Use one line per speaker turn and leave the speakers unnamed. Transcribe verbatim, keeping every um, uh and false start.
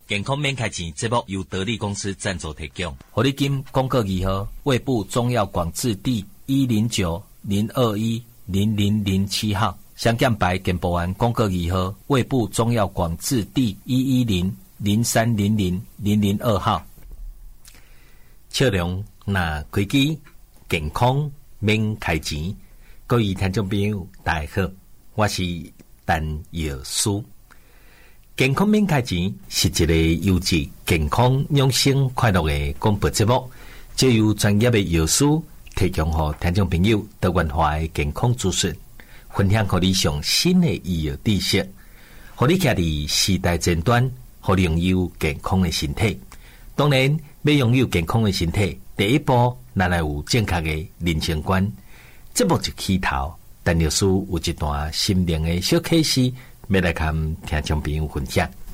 健康免开钱节目由得力公司赞助提供。
活力金公告二号，胃部中药广治第一零九零二一零零零七号，香港白健保丸公告二号，胃部中药广治第一一零零三零零零零二号。笑容那开机，健康免开钱。各位听众朋友，大家好，我是陈药师。健康免开钱是一个优质、健康、养生、快乐的广播节目，借由专业的药师提供给听众朋友多元化的健康资讯，分享给你上新的医药知识，让你站在时代前端，让你拥有健康的身体。当然，要拥有健康的身体，第一步咱来有正确的人生观。节目就起头，陈药师有一段心灵的小启示，要来跟听众朋友分享。